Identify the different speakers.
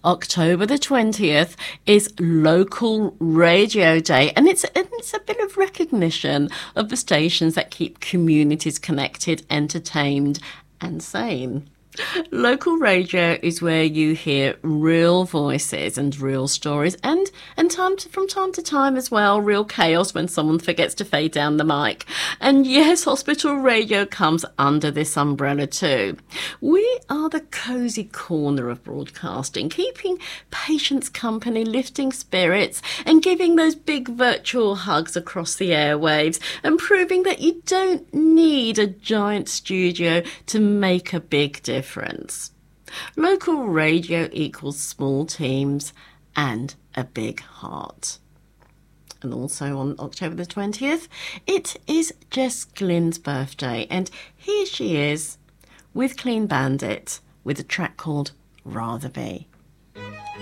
Speaker 1: October the 20th is Local Radio Day, and it's a bit of recognition of the stations that keep communities connected, entertained and sane. Local radio is where you hear real voices and real stories, and from time to time as well, real chaos when someone forgets to fade down the mic. And yes, hospital radio comes under this umbrella too. We are the cosy corner of broadcasting, keeping patients company, lifting spirits and giving those big virtual hugs across the airwaves, and proving that you don't need a giant studio to make a big difference. Local radio equals small teams and a big heart. And also on October the 20th, it is Jess Glynne's birthday, and here she is with Clean Bandit with a track called Rather Be.